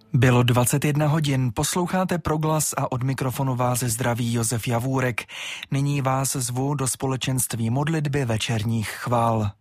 Bylo 21 hodin, posloucháte Proglas a od mikrofonu vás zdraví Josef Javůrek. Nyní vás zvu do společenství modlitby večerních chvál.